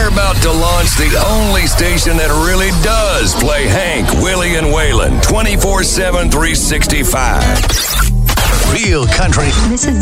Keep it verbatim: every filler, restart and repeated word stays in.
We're about to launch the only station that really does play Hank, Willie, and Waylon twenty-four seven, three sixty-five. Real country. This is